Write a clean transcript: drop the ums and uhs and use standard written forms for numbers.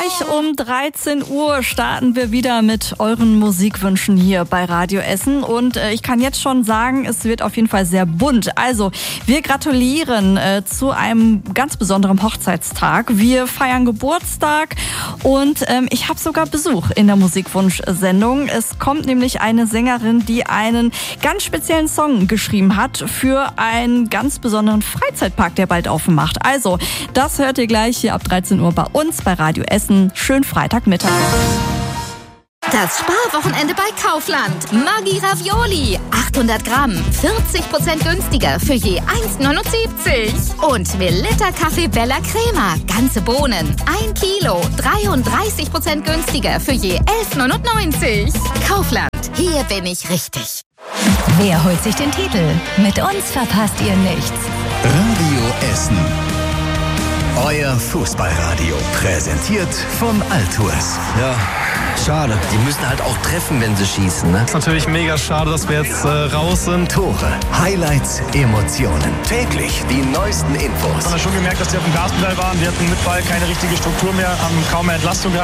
Gleich um 13 Uhr starten wir wieder mit euren Musikwünschen hier bei Radio Essen. Und ich kann jetzt schon sagen, es wird auf jeden Fall sehr bunt. Also, wir gratulieren zu einem ganz besonderen Hochzeitstag. Wir feiern Geburtstag und ich habe sogar Besuch in der Musikwunsch-Sendung. Es kommt nämlich eine Sängerin, die einen ganz speziellen Song geschrieben hat für einen ganz besonderen Freizeitpark, der bald offen macht. Also, das hört ihr gleich hier ab 13 Uhr bei uns bei Radio Essen. Schönen Freitagmittag. Das Sparwochenende bei Kaufland. Maggi Ravioli. 800 Gramm. 40% günstiger für je 1,79. Und Melitta Kaffee Bella Crema. Ganze Bohnen. 1 Kilo. 33% günstiger für je 11,99. Kaufland. Hier bin ich richtig. Wer holt sich den Titel? Mit uns verpasst ihr nichts. Radio Essen. Euer Fußballradio. Präsentiert von Altours. Ja, schade. Die müssen halt auch treffen, wenn sie schießen, ne? Ist natürlich mega schade, dass wir jetzt raus sind. Tore, Highlights, Emotionen. Täglich die neuesten Infos. Man hat schon gemerkt, dass die auf dem Gaspedal waren. Wir hatten mit Ball keine richtige Struktur mehr, haben kaum mehr Entlastung gehabt.